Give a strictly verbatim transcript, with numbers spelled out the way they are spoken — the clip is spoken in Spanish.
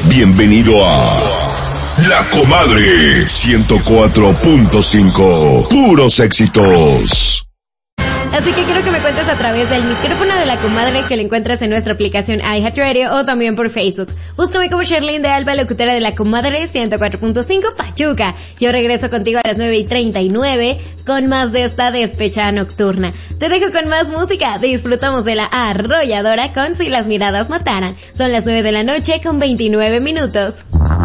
Bienvenido a La Comadre ciento cuatro punto cinco. Puros éxitos. Así que quiero que me cuentes a través del micrófono de La Comadre, que lo encuentras en nuestra aplicación iHeartRadio o también por Facebook. Búscame como Sherlyn de Alba, locutora de La Comadre ciento cuatro punto cinco Pachuca. Yo regreso contigo a las nueve y treinta y nueve con más de esta despechada nocturna. Te dejo con más música. Disfrutamos de La Arrolladora con Si las miradas mataran. Son las nueve de la noche con veintinueve minutos.